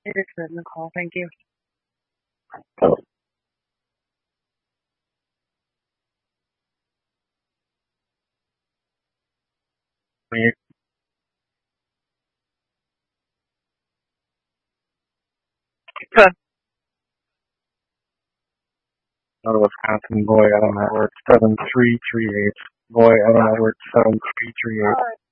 It is good, Nicole. Thank you. Me, Wisconsin, boy, Network 7338. Boy, Network 7338.